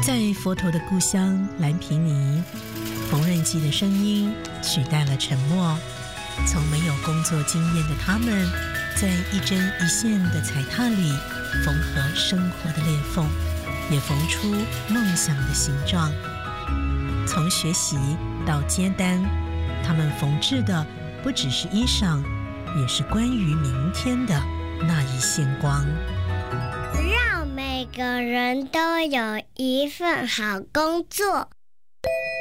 在佛陀的故乡蓝毗尼，缝纫机的声音取代了沉默。从没有工作经验的他们，在一针一线的踩踏里缝合生活的裂缝，也缝出梦想的形状。从学习到接单，他们缝制的不只是衣裳，也是关于明天的那一线光。 让每个人都有一份好工作。